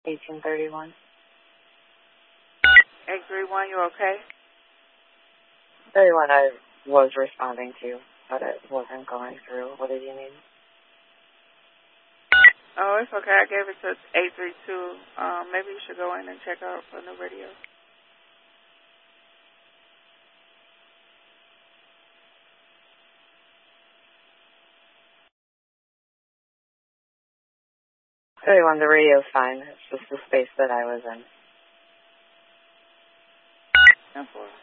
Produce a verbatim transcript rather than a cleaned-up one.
eighteen thirty-one. eight three one, you okay? thirty-one I was responding to, but it wasn't going through. What did you need? Oh, it's okay. I gave it to eight three two. Um, maybe you should go in and check out for the radio. thirty-one, the radio's fine. It's just the space that I was in. ten four.